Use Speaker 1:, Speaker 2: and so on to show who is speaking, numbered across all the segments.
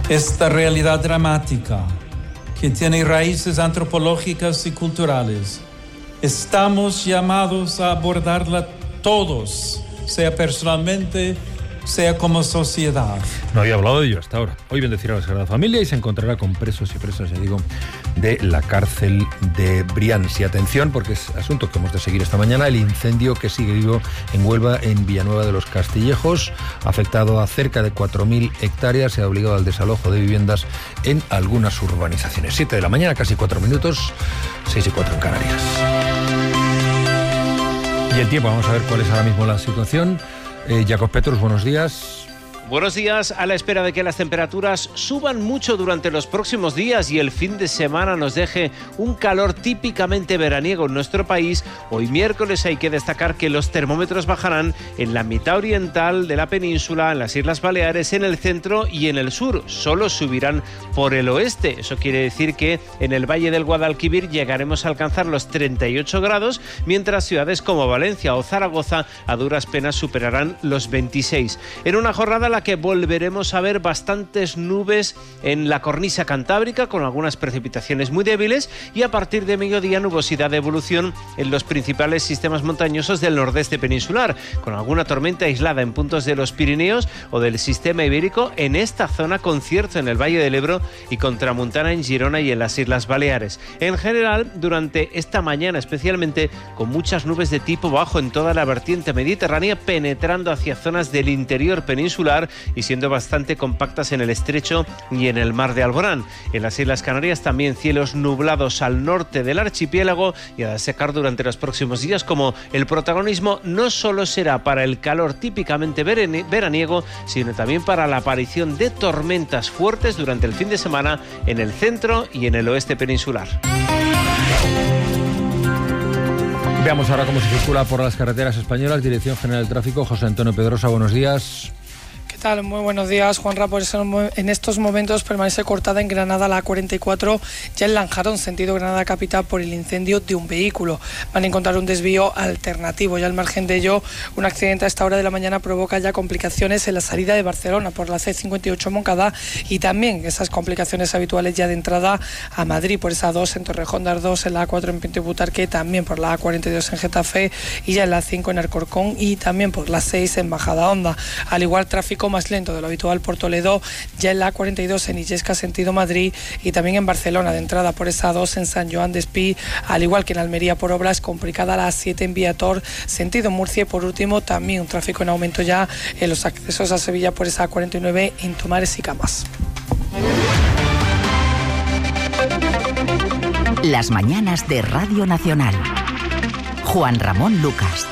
Speaker 1: esta realidad dramática que tiene raíces antropológicas y culturales. Estamos llamados a abordarla todos, sea personalmente, sea como sociedad.
Speaker 2: No había hablado de ello hasta ahora. Hoy bendecirá a la Sagrada Familia y se encontrará con presos y presas, ya digo, de la cárcel de Brians. Y atención, porque es asunto que hemos de seguir esta mañana, el incendio que sigue vivo en Huelva, en Villanueva de los Castillejos, ha afectado a cerca de 4.000 hectáreas y ha obligado al desalojo de viviendas en algunas urbanizaciones. 7 de la mañana, casi 4 minutos, 6:04 en Canarias. Y el tiempo, vamos a ver cuál es ahora mismo la situación. Jacob Petrus, buenos días.
Speaker 3: Buenos días, a la espera de que las temperaturas suban mucho durante los próximos días y el fin de semana nos deje un calor típicamente veraniego en nuestro país. Hoy miércoles hay que destacar que los termómetros bajarán en la mitad oriental de la península, en las Islas Baleares, en el centro y en el sur. Solo subirán por el oeste. Eso quiere decir que en el Valle del Guadalquivir llegaremos a alcanzar los 38 grados, mientras ciudades como Valencia o Zaragoza a duras penas superarán los 26. En una jornada en la que volveremos a ver bastantes nubes en la cornisa cantábrica, con algunas precipitaciones muy débiles, y a partir de mediodía nubosidad de evolución en los principales sistemas montañosos del nordeste peninsular, con alguna tormenta aislada en puntos de los Pirineos o del sistema ibérico en esta zona, con cierzo en el Valle del Ebro y con tramuntana en Girona y en las Islas Baleares. En general, durante esta mañana especialmente, con muchas nubes de tipo bajo en toda la vertiente mediterránea, penetrando hacia zonas del interior peninsular y siendo bastante compactas en el estrecho y en el mar de Alborán. En las Islas Canarias también cielos nublados al norte del archipiélago y a secar durante los próximos días, como el protagonismo no solo será para el calor típicamente veraniego, sino también para la aparición de tormentas fuertes durante el fin de semana en el centro y en el oeste peninsular.
Speaker 2: Veamos ahora cómo se circula por las carreteras españolas. Dirección General del Tráfico, José Antonio Pedrosa, buenos días.
Speaker 4: ¿Qué tal? Muy buenos días, Juanra. Por eso en estos momentos permanece cortada en Granada la A44, ya en Lanjarón, sentido Granada capital, por el incendio de un vehículo. Van a encontrar un desvío alternativo. Ya al margen de ello, un accidente a esta hora de la mañana provoca ya complicaciones en la salida de Barcelona por la C58 Moncada, y también esas complicaciones habituales ya de entrada a Madrid por esa 2 en Torrejón de Ardoz, en la A4 en Pinto y Butarque, también por la A42 en Getafe y ya en la 5 en Alcorcón y también por la 6 en Majadahonda. Al igual, tráfico más lento de lo habitual por Toledo, ya en la A42 en Illescas sentido Madrid y también en Barcelona de entrada por esa 2 en San Joan d'Espí, al igual que en Almería por obras, complicada la A7 en Viator sentido Murcia, y por último también un tráfico en aumento ya en los accesos a Sevilla por esa A49 en Tomares y Camas.
Speaker 5: Las mañanas de Radio Nacional. Juan Ramón Lucas.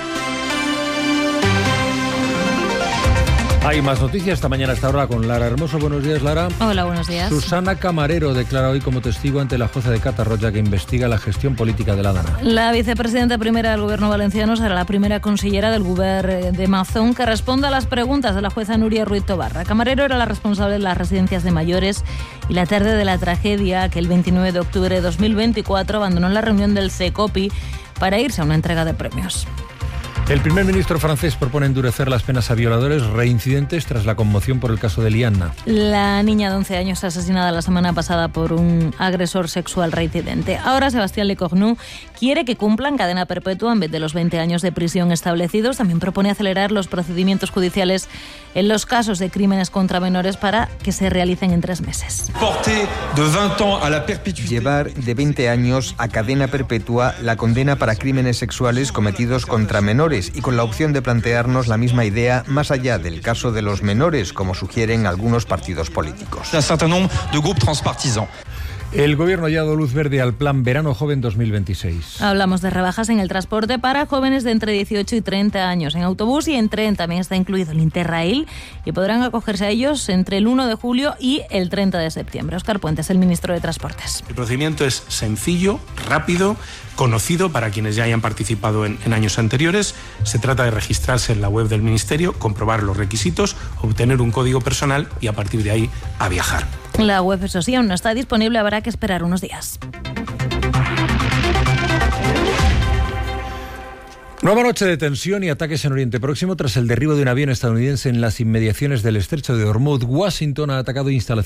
Speaker 2: Hay más noticias esta mañana, hasta ahora con Lara Hermoso. Buenos días, Lara.
Speaker 6: Hola, buenos días.
Speaker 2: Susana Camarero declara hoy como testigo ante la jueza de Catarroja que investiga la gestión política de la Dana.
Speaker 6: La vicepresidenta primera del Gobierno valenciano será la primera consellera del Govern de Mazón que responda a las preguntas de la jueza Núria Ruiz Tobarra. Camarero era la responsable de las residencias de mayores y la tarde de la tragedia que el 29 de octubre de 2024 abandonó la reunión del CECOPI para irse a una entrega de premios.
Speaker 2: El primer ministro francés propone endurecer las penas a violadores reincidentes tras la conmoción por el caso de Lianna.
Speaker 6: La niña de 11 años asesinada la semana pasada por un agresor sexual reincidente. Ahora Sebastián Lecornu quiere que cumplan cadena perpetua en vez de los 20 años de prisión establecidos. También propone acelerar los procedimientos judiciales en los casos de crímenes contra menores para que se realicen en 3 meses.
Speaker 7: Llevar de 20 años a cadena perpetua la condena para crímenes sexuales cometidos contra menores, y con la opción de plantearnos la misma idea más allá del caso de los menores, como sugieren algunos partidos políticos.
Speaker 2: El Gobierno ya ha dado luz verde al Plan Verano Joven 2026.
Speaker 6: Hablamos de rebajas en el transporte para jóvenes de entre 18 y 30 años. En autobús y en tren también está incluido el Interrail y podrán acogerse a ellos entre el 1 de julio y el 30 de septiembre. Óscar Puentes, el ministro de Transportes.
Speaker 8: El procedimiento es sencillo, rápido, conocido para quienes ya hayan participado en años anteriores. Se trata de registrarse en la web del Ministerio, comprobar los requisitos, obtener un código personal y a partir de ahí a viajar.
Speaker 6: La web, eso sí, aún no está disponible, habrá que esperar unos días.
Speaker 2: Nueva noche de tensión y ataques en Oriente Próximo tras el derribo de un avión estadounidense en las inmediaciones del estrecho de Hormuz. Washington ha atacado instalaciones